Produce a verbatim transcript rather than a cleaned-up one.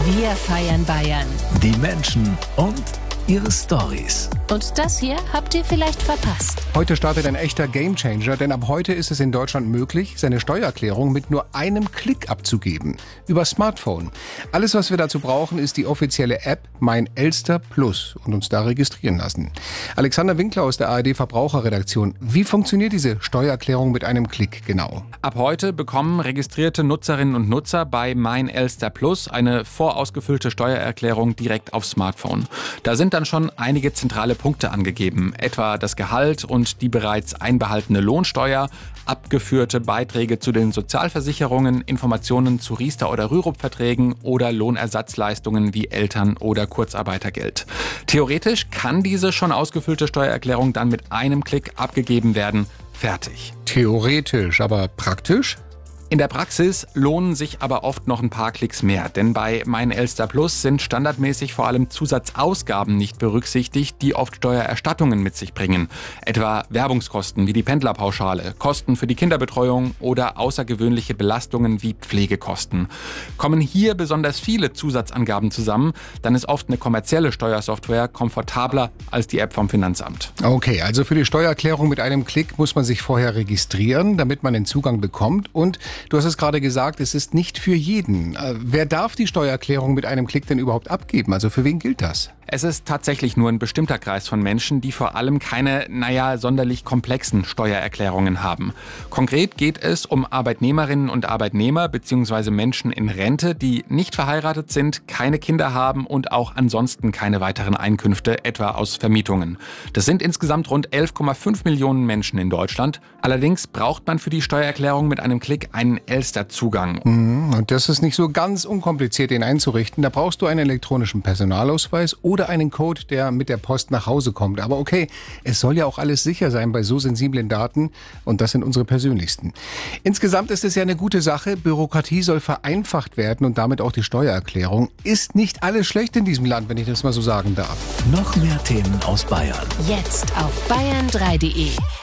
Wir feiern Bayern. Die Menschen und ihre Storys. Und das hier habt ihr vielleicht verpasst. Heute startet ein echter Gamechanger, denn ab heute ist es in Deutschland möglich, seine Steuererklärung mit nur einem Klick abzugeben. Über Smartphone. Alles, was wir dazu brauchen, ist die offizielle App Mein Elster Plus und uns da registrieren lassen. Alexander Winkler aus der A R D Verbraucherredaktion. Wie funktioniert diese Steuererklärung mit einem Klick genau? Ab heute bekommen registrierte Nutzerinnen und Nutzer bei Mein Elster Plus eine vorausgefüllte Steuererklärung direkt aufs Smartphone. Da sind dann schon einige zentrale Punkte angegeben, etwa das Gehalt und die bereits einbehaltene Lohnsteuer, abgeführte Beiträge zu den Sozialversicherungen, Informationen zu Riester- oder Rürup-Verträgen oder Lohnersatzleistungen wie Eltern- oder Kurzarbeitergeld. Theoretisch kann diese schon ausgefüllte Steuererklärung dann mit einem Klick abgegeben werden. Fertig. Theoretisch, aber praktisch? In der Praxis lohnen sich aber oft noch ein paar Klicks mehr, denn bei Mein Elster Plus sind standardmäßig vor allem Zusatzausgaben nicht berücksichtigt, die oft Steuererstattungen mit sich bringen. Etwa Werbungskosten wie die Pendlerpauschale, Kosten für die Kinderbetreuung oder außergewöhnliche Belastungen wie Pflegekosten. Kommen hier besonders viele Zusatzangaben zusammen, dann ist oft eine kommerzielle Steuersoftware komfortabler als die App vom Finanzamt. Okay, also für die Steuererklärung mit einem Klick muss man sich vorher registrieren, damit man den Zugang bekommt. Und du hast es gerade gesagt, es ist nicht für jeden. Wer darf die Steuererklärung mit einem Klick denn überhaupt abgeben? Also für wen gilt das? Es ist tatsächlich nur ein bestimmter Kreis von Menschen, die vor allem keine, naja, sonderlich komplexen Steuererklärungen haben. Konkret geht es um Arbeitnehmerinnen und Arbeitnehmer bzw. Menschen in Rente, die nicht verheiratet sind, keine Kinder haben und auch ansonsten keine weiteren Einkünfte, etwa aus Vermietungen. Das sind insgesamt rund elf Komma fünf Millionen Menschen in Deutschland. Allerdings braucht man für die Steuererklärung mit einem Klick einen Elster-Zugang. Und das ist nicht so ganz unkompliziert, den einzurichten. Da brauchst du einen elektronischen Personalausweis oder Oder einen Code, der mit der Post nach Hause kommt. Aber okay, es soll ja auch alles sicher sein bei so sensiblen Daten und das sind unsere persönlichsten. Insgesamt ist es ja eine gute Sache. Bürokratie soll vereinfacht werden und damit auch die Steuererklärung. Ist nicht alles schlecht in diesem Land, wenn ich das mal so sagen darf. Noch mehr Themen aus Bayern. Jetzt auf bayern drei punkt de.